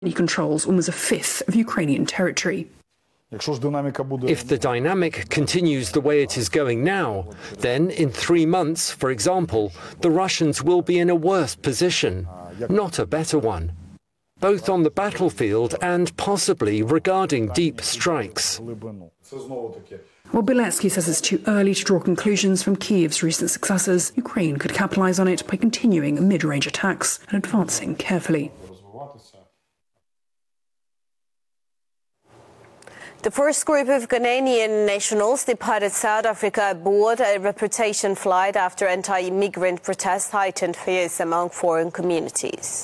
He controls almost a fifth of Ukrainian territory. If the dynamic continues the way it is going now, then in 3 months, for example, the Russians will be in a worse position, not a better one, both on the battlefield and possibly regarding deep strikes. Well, Bieletsky says it's too early to draw conclusions from Kyiv's recent successes. Ukraine could capitalise on it by continuing mid-range attacks and advancing carefully. The first group of Ghanaian nationals departed South Africa aboard a repatriation flight after anti-immigrant protests heightened fears among foreign communities.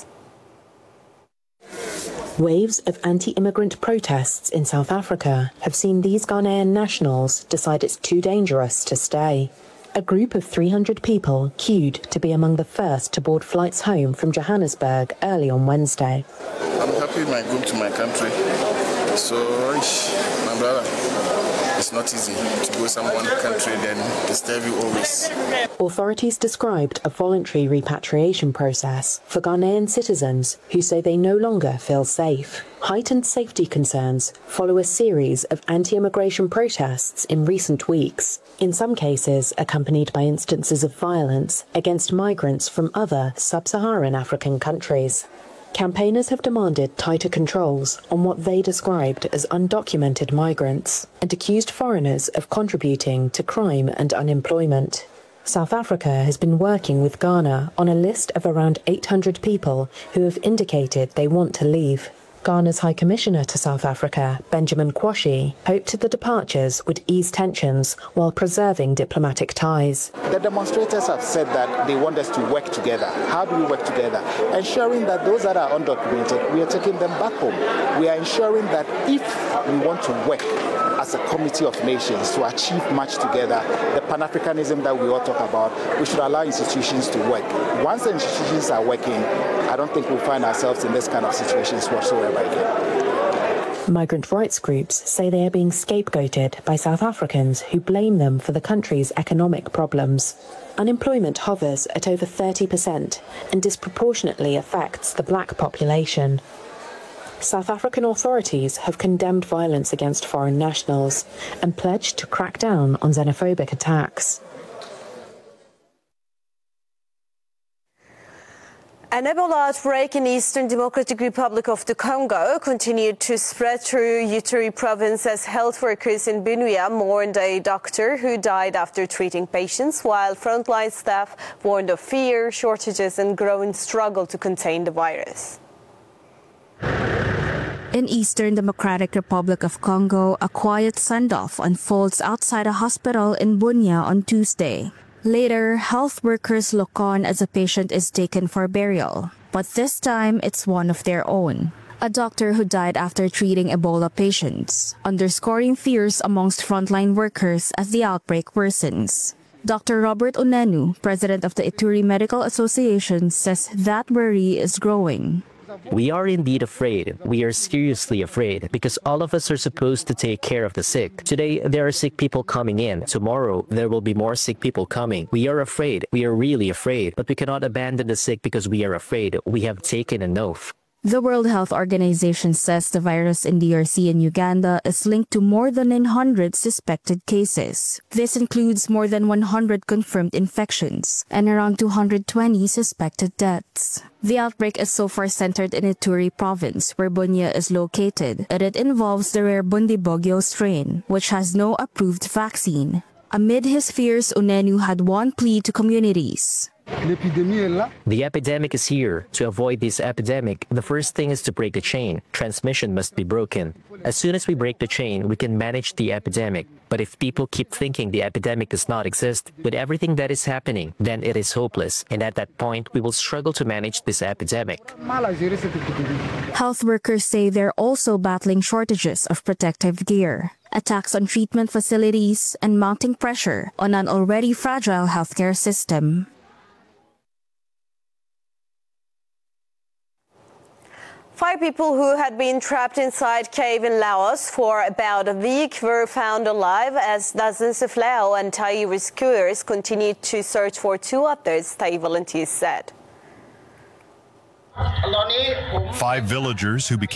Waves of anti-immigrant protests in South Africa have seen these Ghanaian nationals decide it's too dangerous to stay. A group of 300 people queued to be among the first to board flights home from Johannesburg early on Wednesday. I'm happy with my going to my country. So, my brother, it's not easy to go someone country then disturb you always. Authorities described a voluntary repatriation process for Ghanaian citizens who say they no longer feel safe. Heightened safety concerns follow a series of anti-immigration protests in recent weeks, in some cases accompanied by instances of violence against migrants from other sub-Saharan African countries. Campaigners have demanded tighter controls on what they described as undocumented migrants and accused foreigners of contributing to crime and unemployment. South Africa has been working with Ghana on a list of around 800 people who have indicated they want to leave. Ghana's High Commissioner to South Africa, Benjamin Kwashi, hoped the departures would ease tensions while preserving diplomatic ties. The demonstrators have said that they want us to work together. How do we work together? Ensuring that those that are undocumented, we are taking them back home. We are ensuring that if we want to work as a committee of nations to achieve much together, the Pan-Africanism that we all talk about, we should allow institutions to work. Once the institutions are working, I don't think we'll find ourselves in this kind of situations whatsoever again. Migrant rights groups say they are being scapegoated by South Africans who blame them for the country's economic problems. Unemployment hovers at over 30% and disproportionately affects the black population. South African authorities have condemned violence against foreign nationals and pledged to crack down on xenophobic attacks. An Ebola outbreak in Eastern Democratic Republic of the Congo continued to spread through Ituri province as health workers in Bunia mourned a doctor who died after treating patients, while frontline staff warned of fear, shortages and growing struggle to contain the virus. In Eastern Democratic Republic of Congo, a quiet send-off unfolds outside a hospital in Bunia on Tuesday. Later, health workers look on as a patient is taken for burial, but this time it's one of their own. A doctor who died after treating Ebola patients, underscoring fears amongst frontline workers as the outbreak worsens. Dr. Robert Onenu, president of the Ituri Medical Association, says that worry is growing. We are indeed afraid. We are seriously afraid because all of us are supposed to take care of the sick. Today, there are sick people coming in. Tomorrow, there will be more sick people coming. We are afraid. We are really afraid. But we cannot abandon the sick because we are afraid. We have taken an oath. The World Health Organization says the virus in DRC and Uganda is linked to more than 900 suspected cases. This includes more than 100 confirmed infections and around 220 suspected deaths. The outbreak is so far centered in Ituri province, where Bunia is located, and it involves the rare Bundibugyo strain, which has no approved vaccine. Amid his fears, Onenu had one plea to communities. The epidemic is here. To avoid this epidemic, the first thing is to break the chain. Transmission must be broken. As soon as we break the chain, we can manage the epidemic. But if people keep thinking the epidemic does not exist, with everything that is happening, then it is hopeless. And at that point, we will struggle to manage this epidemic. Health workers say they're also battling shortages of protective gear, attacks on treatment facilities, and mounting pressure on an already fragile healthcare system. Five people who had been trapped inside cave in Laos for about a week were found alive as dozens of Lao and Thai rescuers continued to search for two others, Thai volunteers said. 5 villagers who became